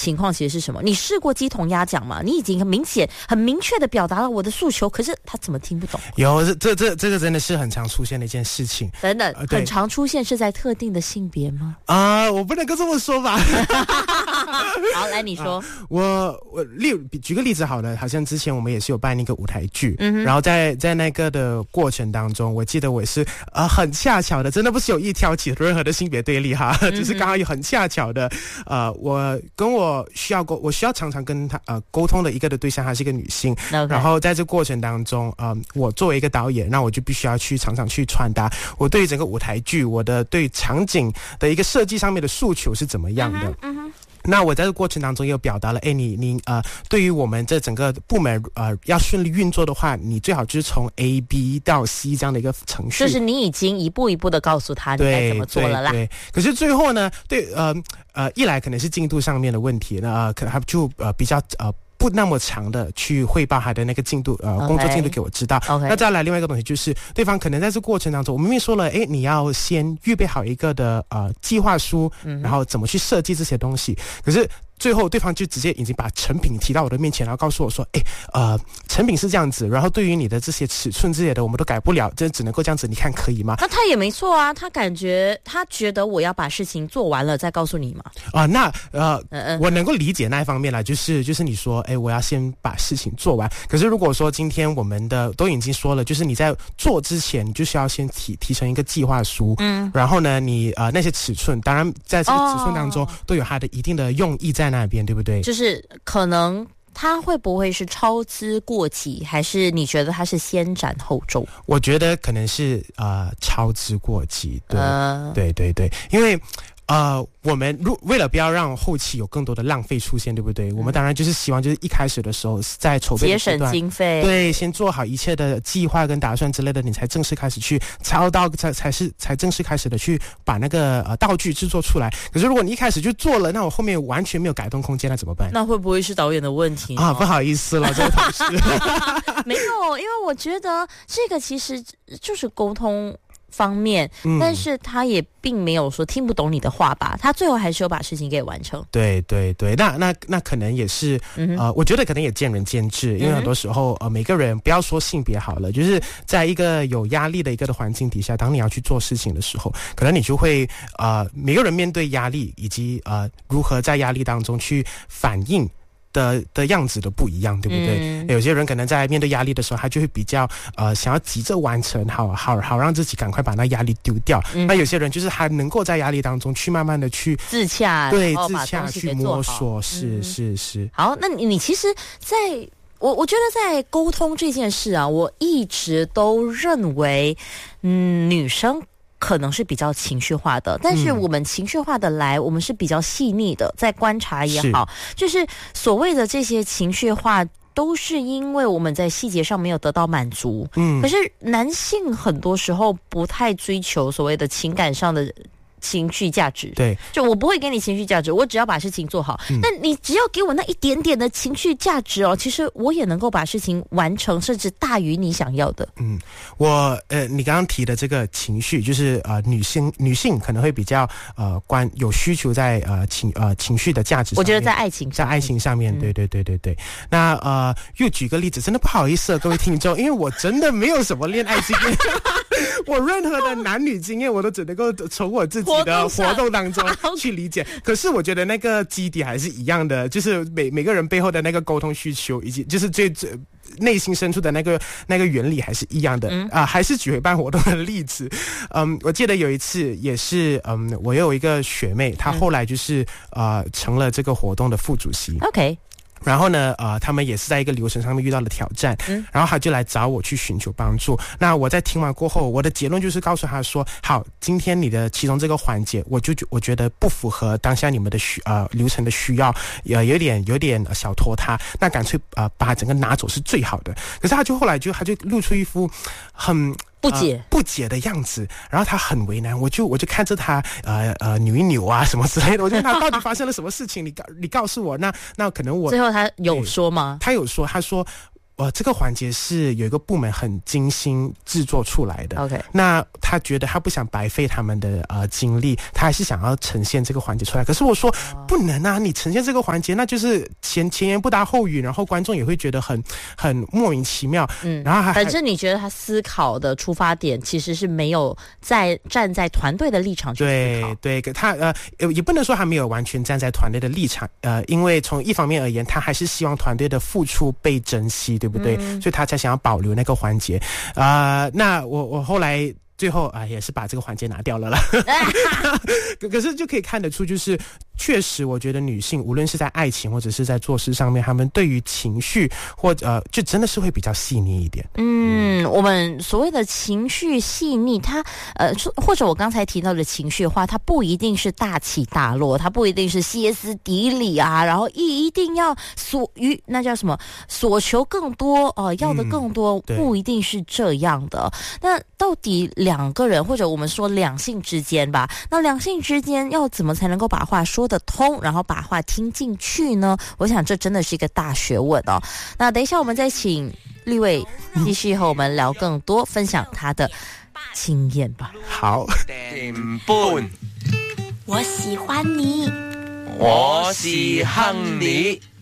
情况其实是什么？你试过鸡同鸭讲吗？你已经很明确的表达了我的诉求，可是他怎么听不懂？ 有这个真的是很常出现的一件事情。 等等，很常出现是在特定的性别吗？ 我不能够这么说吧。 好，来你说。 举个例子好了，好像之前我们也是有办一个舞台剧，然后在那个的过程当中，我记得我也是很恰巧的，真的不是有意挑起任何的性别对立哈，就是刚好有很恰巧的，我需要常常跟他沟通的一个的对象，她是一个女性， okay. 然后在这过程当中，我作为一个导演，那我就必须要常常去传达我对整个舞台剧，我的对场景的一个设计上面的诉求是怎么样的。那我在这个过程当中又表达了，你对于我们这整个部门要顺利运作的话，你最好就是从 A B 到 C 这样的一个程序， 就是你已经一步一步的告诉他你该怎么做了啦。 对，可是最后呢，一来可能是进度上面的问题，可能他就比较不那么长的去汇报他的那个进度工作进度给我知道。那再来另外一个东西就是对方可能在这过程当中，我明明说了你要先预备好一个的计划书，然后怎么去设计这些东西，可是最后对方就直接已经把成品提到我的面前，然后告诉我说成品是这样子，然后对于你的这些尺寸之类的我们都改不了，这只能够这样子，你看可以吗？ 那他也没错啊，他觉得我要把事情做完了再告诉你嘛。 我能够理解那一方面啦，就是你说我要先把事情做完，可是如果说今天我们的都已经说了，就是你在做之前你就是要先提成一个计划书，然后呢你那些尺寸当然在这个尺寸当中都有它的一定的用意在那边，对不对？ 就是可能它会不会是超支过急，还是你觉得它是先斩后奏？我觉得可能是超支过急，对，因为我们为了不要让后期有更多的浪费出现，对不对？我们当然就是希望就是一开始的时候在筹备的阶段节省经费， 对，先做好一切的计划跟打算之类的，你才正式开始去操刀，才正式开始的去把那个道具制作出来。可是如果你一开始就做了，那我后面完全没有改动空间，那怎么办？ 那会不会是导演的问题不好意思了，这位同事。 没有，因为我觉得这个其实就是沟通方面，但是他也并没有说听不懂你的话吧，他最后还是有把事情给完成。 对，那可能也是我觉得可能也见仁见智，因为很多时候每个人不要说性别好了，就是在一个有压力的一个的环境底下，当你要去做事情的时候，可能你就会每个人面对压力以及如何在压力当中去反应的样子都不一样，对不对？有些人可能在面对压力的时候，他就会比较想要急着完成，好让自己赶快把那压力丢掉。那有些人就是还能够在压力当中去慢慢的去自洽， 对，自洽去摸索，是。 好，那你其实我觉得在沟通这件事啊，我一直都认为，女生可能是比较情绪化的，但是我们情绪化的我们是比较细腻的，在观察也好，就是所谓的这些情绪化都是因为我们在细节上没有得到满足。可是男性很多时候不太追求所谓的情感上的情绪价值， 对， 就我不会给你情绪价值，我只要把事情做好。那你只要给我那一点点的情绪价值其实我也能够把事情完成，甚至大于你想要的。 你刚刚提的这个情绪，就是女性可能会比较有需求在情绪的价值上面。 我觉得在爱情上面，对。那又举个例子，真的不好意思各位听众，因为我真的没有什么恋爱经验。我任何的男女经验我都只能够从我自己的活动当中去理解，可是我觉得那个基底还是一样的，就是每个人背后的那个沟通需求，以及就是最内心深处的那个原理还是一样的。还是举回办活动的例子。我记得有一次也是我有一个学妹，她后来就是成了这个活动的副主席。 OK。 然后呢他们也是在一个流程上面遇到了挑战，然后他就来找我去寻求帮助。那我在听完过后，我的结论就是告诉他说，好，今天你的其中这个环节我觉得不符合当下你们的流程的需要，有点小拖沓，那干脆把它整个拿走是最好的。可是他就后来他就露出一副很不解的样子，然后他很为难，我就看着他扭一扭什么之类的，我就问他到底发生了什么事情，你告诉我。那可能我最后他有说吗？ 他有说，他说这个环节是有一个部门很精心制作出来的。 OK， 那他觉得他不想白费他们的精力，他还是想要呈现这个环节出来。可是我说不能啊，你呈现这个环节，那就是前言不搭后语，然后观众也会觉得很莫名其妙。然后反正你觉得他思考的出发点其实是没有站在团队的立场去思考。 对，他也不能说他没有完全站在团队的立场，因为从一方面而言，他还是希望团队的付出被珍惜，对不对？所以他才想要保留那个环节。那我后来最后也是把这个环节拿掉了啦。可是就可以看得出，就是确实我觉得女性无论是在爱情或者是在做事上面，她们对于情绪或就真的是会比较细腻一点。 我们所谓的情绪细腻，它或者我刚才提到的情绪化，它不一定是大起大落，它不一定是歇斯底里啊，然后一定要那叫什么所求更多要的更多，不一定是这样的。那到底两个人或者我们说两性之间吧，那两性之间要怎么才能够把话说得通，然后把话听进去呢？我想这真的是一个大学问哦。那等一下我们再请立伟继续和我们聊更多，分享他的经验吧。 好， 點半， 我喜歡你， 我是亨利。